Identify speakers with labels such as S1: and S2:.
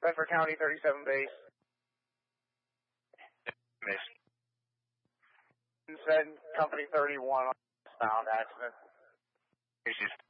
S1: Bedford County 37 base.
S2: Miss.
S1: Said Company 31 on found accident.
S2: Issues.